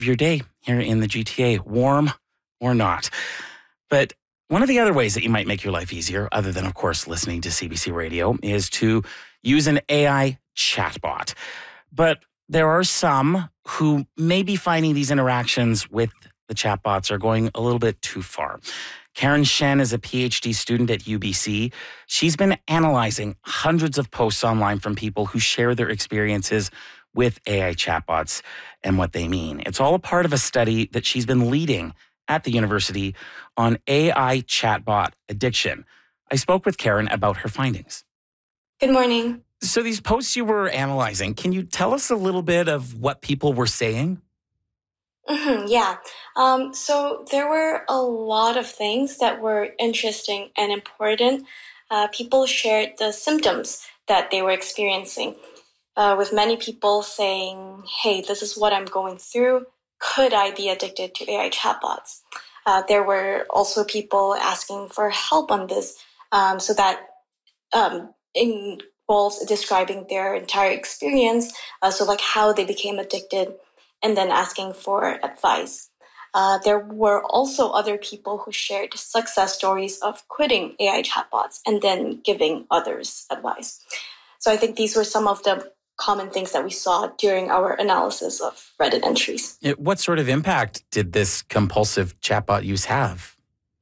of your day here in the GTA, warm or not. But one of the other ways that you might make your life easier, other than, of course, listening to CBC Radio, is to use an AI chatbot. But there are some who may be finding these interactions with the chatbots are going a little bit too far. Karen Shen is a PhD student at UBC. She's been analyzing hundreds of posts online from people who share their experiences with AI chatbots and what they mean. It's all a part of a study that she's been leading at the university on AI chatbot addiction. I spoke with Karen about her findings. Good morning. So these posts you were analyzing, can you tell us a little bit of what people were saying? Yeah. So there were a lot of things that were interesting and important. People shared the symptoms that they were experiencing, with many people saying, hey, this is what I'm going through. Could I be addicted to AI chatbots? There were also people asking for help on this, so that involves describing their entire experience, so like how they became addicted, and then asking for advice. There were also other people who shared success stories of quitting AI chatbots and then giving others advice. So I think these were some of the common things that we saw during our analysis of Reddit entries. What sort of impact did this compulsive chatbot use have?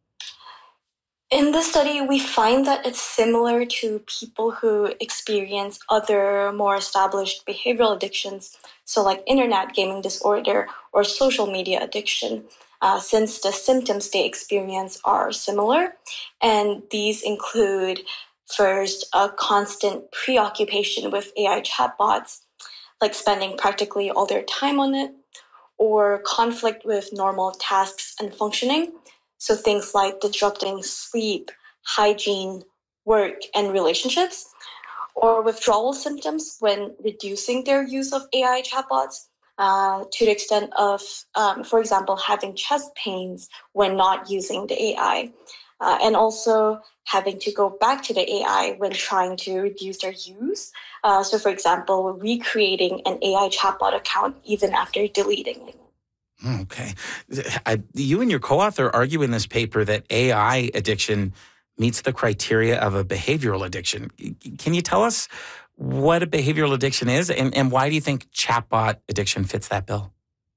In the study, we find that it's similar to people who experience other more established behavioral addictions, so like internet gaming disorder or social media addiction, since the symptoms they experience are similar. And these include, first, a constant preoccupation with AI chatbots, like spending practically all their time on it, or conflict with normal tasks and functioning. So things like disrupting sleep, hygiene, work, and relationships, or withdrawal symptoms when reducing their use of AI chatbots, to the extent of, for example, having chest pains when not using the AI, and also having to go back to the AI when trying to reduce their use. So, for example, recreating an AI chatbot account even after deleting it. Okay. You and your co-author argue in this paper that AI addiction meets the criteria of a behavioral addiction. Can you tell us what a behavioral addiction is and why do you think chatbot addiction fits that bill?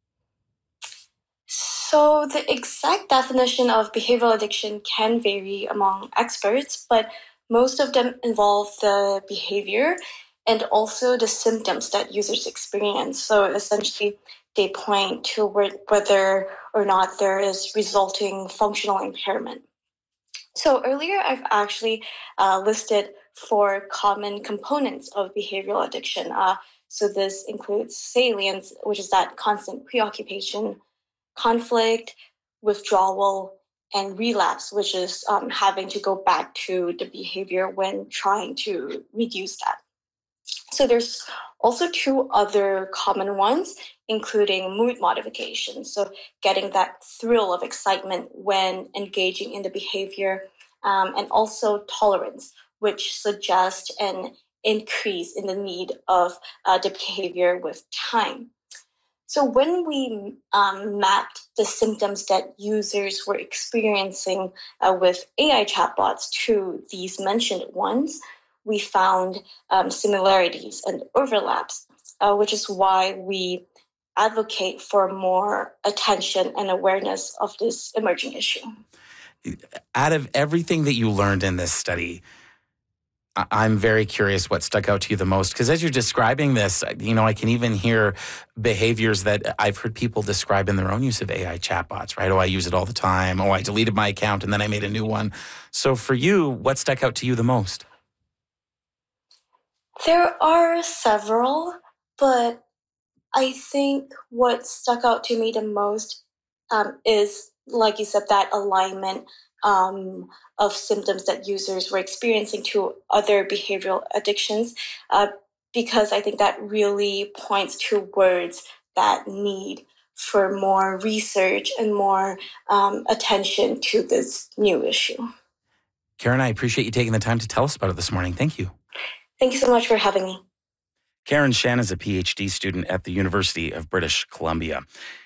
So the exact definition of behavioral addiction can vary among experts, but most of them involve the behavior and also the symptoms that users experience. So essentially, they point to whether or not there is resulting functional impairment. So earlier, I've actually listed 4 common components of behavioral addiction. So this includes salience, which is that constant preoccupation, conflict, withdrawal, and relapse, which is having to go back to the behavior when trying to reduce that. So there's also 2 other common ones, including mood modification. So getting that thrill of excitement when engaging in the behavior, and also tolerance, which suggests an increase in the need of the behavior with time. So when we mapped the symptoms that users were experiencing with AI chatbots to these mentioned ones, we found similarities and overlaps, which is why we advocate for more attention and awareness of this emerging issue. Out of everything that you learned in this study, I'm very curious what stuck out to you the most, because as you're describing this, I can even hear behaviors that I've heard people describe in their own use of AI chatbots, right? Oh, I use it all the time. Oh, I deleted my account and then I made a new one. So for you, what stuck out to you the most? There are several, but I think what stuck out to me the most is, like you said, that alignment of symptoms that users were experiencing to other behavioral addictions, because I think that really points towards that need for more research and more attention to this new issue. Karen, I appreciate you taking the time to tell us about it this morning. Thank you. Thank you so much for having me. Karen Shen is a PhD student at the University of British Columbia.